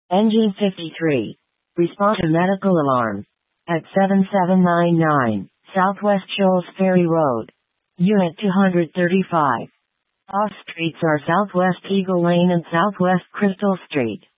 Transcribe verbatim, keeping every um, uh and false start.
Engine fifty-three. Respond to medical alarm. At seven seven nine nine, Southwest Shoals Ferry Road. Unit two thirty-five. Off streets are Southwest Eagle Lane and Southwest Crystal Street.